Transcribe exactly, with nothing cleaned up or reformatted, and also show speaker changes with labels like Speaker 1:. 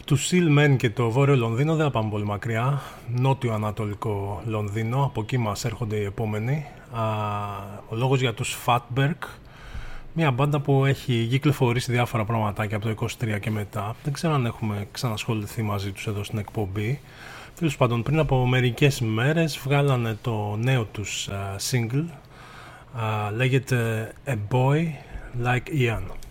Speaker 1: του Seal και το βόρειο Λονδίνο δεν θα πάμε πολύ μακριά. Νότιο-ανατολικό Λονδίνο, από εκεί μας έρχονται οι επόμενοι. Α, ο λόγος για τους Fatberg, μια μπάντα που έχει κυκλοφορήσει διάφορα πραγματάκια από το είκοσι τρία και μετά. Δεν ξέρω αν έχουμε ξανασχοληθεί μαζί τους εδώ στην εκπομπή. Τέλος πάντων, πριν από μερικές μέρες βγάλανε το νέο τους uh, single. Uh, λέγεται A Boy Like Ian.